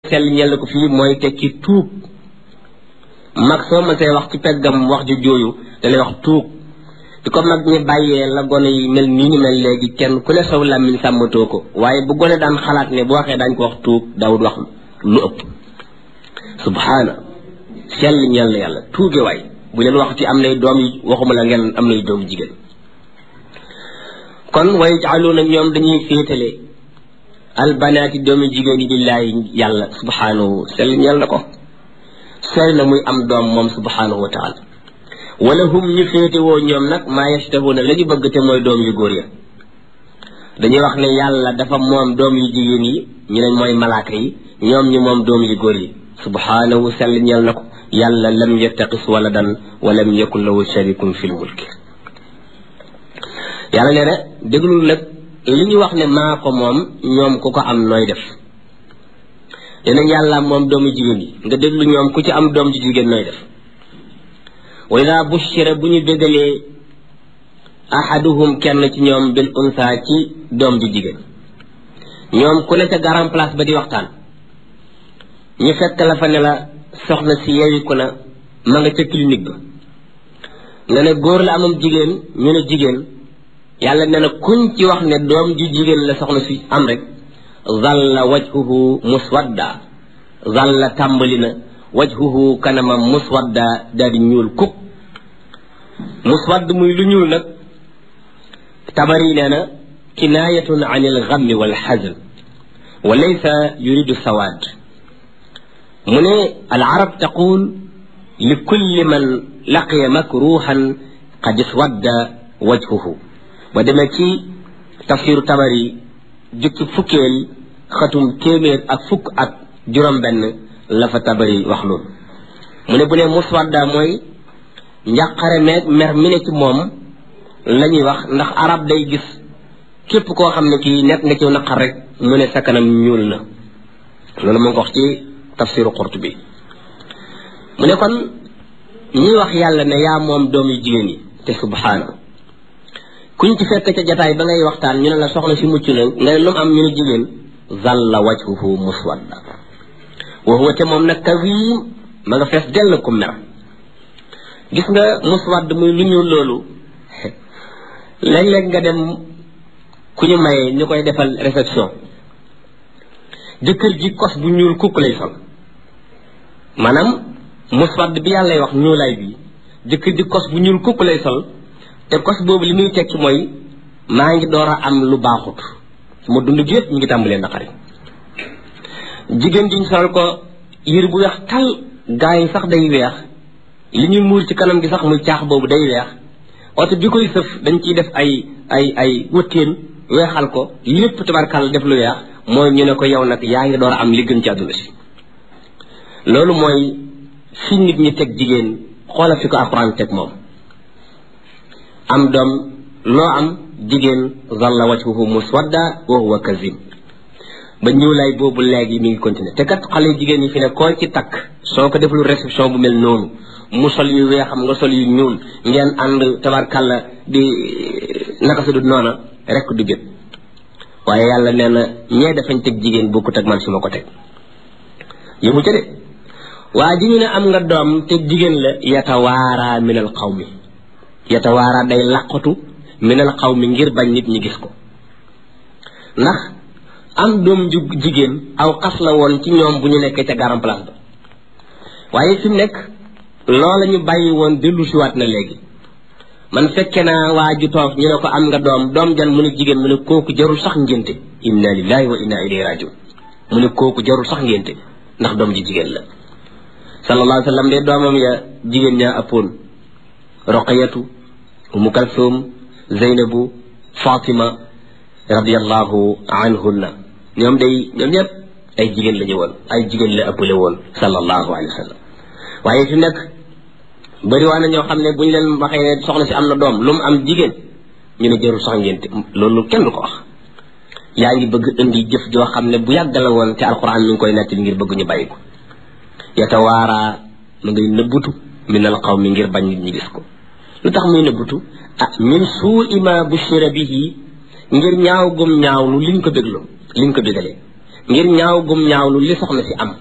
sell ñel ko fii mooy tekki tuub mag soo ma see wax ci peggam wax ju jooyu da lay wax tuub di ko mag ñi bàyyee la gone yi mel nii ñu mel léegi kenn ku ne saw làmmiñ sàmmatoo ko waaye bu gone daan xalaat ne bu waxee dañ ko wax tuub daawud wax lu ëpp subhaana sell ñel na yàlla tuuge waay bu leen wax ci am nay doom yi waxuma la ngeen am nay doom jigéen kon way jaaluuna ñoom dañuy féetale albanaati doomi jigéen yi billaahi yàlla subhanahu sell ñel na ko sell na muy am doom moom subhanahu wa taala wala hum ñu féete woo ñoom nag maa yastahuna la ñu bëgg te mooy doom yu góor ya dañuy wax ne yàlla dafa moom doom yu jigéen yi ñu ne mooy malaaka yi ñoom ñu moom doom yu góor yi subhanahu sell ñel na ko yàlla lam yattaqis waladan wa lam yakun lahu sharikun fil mulki yàlla nee na déglul nag li ñu wax ne maa ko moom ñoom ku ko am nooy def dinañ yàlla moom doomu jigéen yi nga déglu ñoom ku ci am doom ji jigéen nooy def wa ida bushira bu ñu bégalee ahaduhum kenn ci ñoom bil unsa ci doom ji jigéen ñoom ku ne ca garan place ba di waxtaan ñu fekk la fa ne la soxna si yeewiku na ma nga ca clinique ba nga ne góor la amam jigéen ñu ne jigéen yàlla nee na kuñ ci wax ne doom ju jigéen la soxna si am rek zalla wajhuhu muswadda zalla tàmbali na wajhuhu kanamam muswadda daal di ñuul kuk muswadd muy lu ñuul nag tabari nee na kinaayatun an il gammi wal xazn wa laysa yuridu sawaad mu ne al arab taqul li kulli man laqiya makruhan qad iswadda wajhuhu ba demee ci tafsiru tabari jukki fukkeel xatum téeméer ak fukk ak juróom-benn la fa tabari wax loolu mu ne bu ne muswadda mooy njàqare meeg mer mi ne ci moom la ñuy wax ndax arab day gis képp koo xam ne kii nekk nga ci naqar rek mu ne sa kanam ñuul na loolu mu ngi ko wax ci tafsiru Qurtubi mu ne kon ñuy wax yàlla ne yaa moom doom yu jigéen yi te subhaana kuñ ci fekk ca jataay ba ngay waxtaan ñu ne la soxna si mucc na nga ne lu mu am ñu ne jigéen zalla wajhuhu muswadda wa huwa te moom nag kazim ma nga fees dell ku mer gis nga muswadd muy lu ñuul loolu léeg-léeg nga dem ku ñu maye ñu koy defal réception jëkkër ji kos bu ñuul kukk lay sol maanaam muswadd bi yàlla lay wax ñuulaay bi jëkkër ji kos bu ñuul kukk lay sol te kos boobu li muy tekki mooy maa ngi door a am lu baaxut sama dund gi yëpp ñu ngi tàmbalee naqari jigéen diñ sol ko yër bu weex tal gaa yi sax day weex li ñuy muur ci kanam gi sax muy caax boobu day weex oto bi koy sëf dañ ciy def ay wëttéen weexal ko lépp tabarkàlla def lu weex mooy ñu ne ko yow nag yaa ngi door a am li gën ci àdduna si loolu mooy fi nit ñi teg jigéen xoola fi ko alxuraan teg moom am doom loo am jigéen zalla wajhuhu muswadda wa huwa kazim ba ñuulaay boobu léegi mi ngi continuer te kat xale jigéen ñi fi ne koo ci takk soo ko deful réception bu mel noonu mu sol yu weexam nga sol yu ñuul ngeen ànd tabarkàlla di naka su dul noona rek du jët waaye yàlla nee na ñee dafañ teg jigéen bokkut ak man si ma ko teg yëmu ca de waa ji ñu ne am nga doom te jigéen la yatawaara minal qawmi yatawaara day laqatu minal qawmi ngir bañ nit ñi gis ko ndax am doom ju jigéen aw xas la woon ci ñoom bu ñu nekkee ca garam place ba waaye fi mu nekk loola ñu bàyyi woon dellu siwaat na léegi man fekke naa waa ju toog ñu ne ko am nga doom jan mu ne jigéen mu ne kooku jarul sax ngénte inna lillahi wa inna ilayhi rajiun mu ne kooku jarul sax ngénte ndax doom ji jigéen la sallallahu alayhi wa sallam de doomam ya jigéen ñaa ëppoon roqayatu umu kalsum zeynabu fatima radiyallahu anhunna ñoom ñëpp ay jigéen la ñu woon ay jigéen la ëppale woon sallallahu alayhi wa sallam waaye fi nekk bëri waa na ñoo xam ne bu ñu leen waxee ne soxna si am na doom lu mu am jigéen ñu ne jarul sax ngénte loolu kenn du ko wax yaa ngi bëgg indi jëf joo xam ne bu yàgg la woon te alquran mi ngi koy nettali ngir bëgg ñu bàyyi ko yatawaara ma ngay nëbbutu minal qawmi ngir bañ nit ñi gis ko lu tax muy nëbbutu min suu'i ma bushira bihi ngir ñaaw gum ñaaw lu liñ ko bégalee ngir ñaaw gum ñaawlu li soxna si am